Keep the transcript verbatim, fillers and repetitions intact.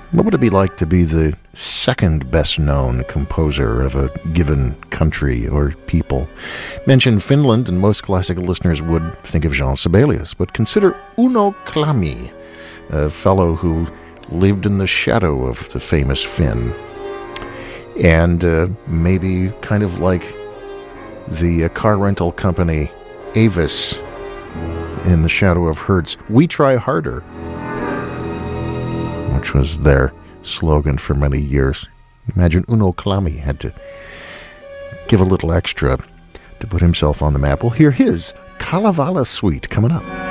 What would it be like to be the second best known composer of a given country or people? Mention Finland, and most classical listeners would think of Jean Sibelius, but consider Uno Klami, a fellow who lived in the shadow of the famous Finn, and uh, maybe kind of like the uh, car rental company Avis in the shadow of Hertz. We try harder, which was their slogan for many years. Imagine Uno Klami had to give a little extra to put himself on the map. We'll hear his Kalevala Suite coming up.